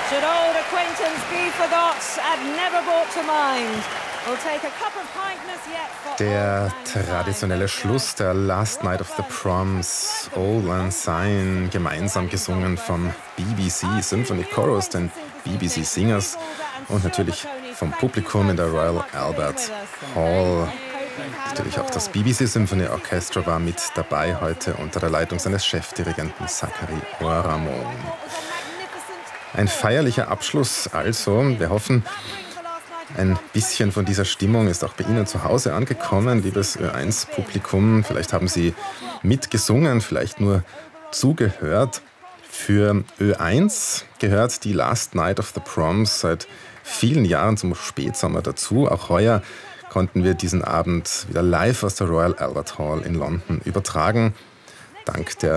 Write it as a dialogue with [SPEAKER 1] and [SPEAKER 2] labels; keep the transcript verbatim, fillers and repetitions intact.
[SPEAKER 1] Should old acquaintance be forgot and never brought to mind. We'll take a cup of kindness yet for
[SPEAKER 2] Der traditionelle Schluss der Last Night of the Proms, Auld Lang Syne, gemeinsam gesungen vom B B C Symphony Chorus, den B B C Singers und natürlich vom Publikum in der Royal Albert Hall. Natürlich auch das B B C Symphony Orchestra war mit dabei heute unter der Leitung seines Chefdirigenten Zachary Oramon. Ein feierlicher Abschluss also. Wir hoffen, ein bisschen von dieser Stimmung ist auch bei Ihnen zu Hause angekommen, liebes Ö eins Publikum. Vielleicht haben Sie mitgesungen, vielleicht nur zugehört. Für Ö eins gehört die Last Night of the Proms seit vielen Jahren zum Spätsommer dazu. Auch heuer konnten wir diesen Abend wieder live aus der Royal Albert Hall in London übertragen. Dank der